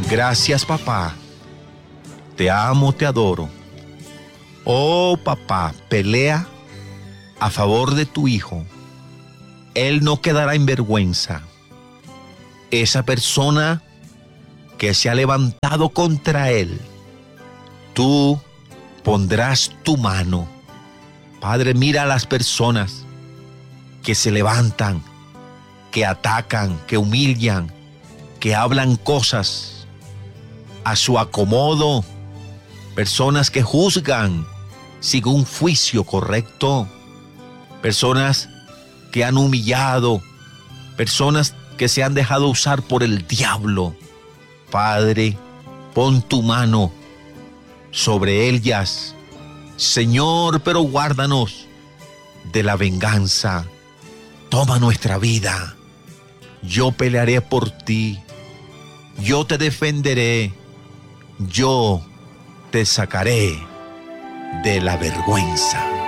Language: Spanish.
Gracias, papá. Te amo, te adoro. Oh, papá, pelea a favor de tu hijo. Él no quedará en vergüenza. Esa persona que se ha levantado contra él, tú pondrás tu mano. Padre, mira a las personas que se levantan, que atacan, que humillan, que hablan cosas a su acomodo, personas que juzgan sin un juicio correcto, personas que han humillado, personas que se han dejado usar por el diablo. Padre, pon tu mano sobre ellas, Señor, pero guárdanos de la venganza. Toma nuestra vida. Yo pelearé por ti. Yo te defenderé. Yo te sacaré de la vergüenza.